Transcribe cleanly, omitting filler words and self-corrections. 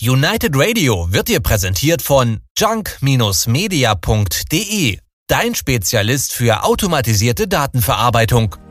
United Radio wird dir präsentiert von junk-media.de, dein Spezialist für automatisierte Datenverarbeitung.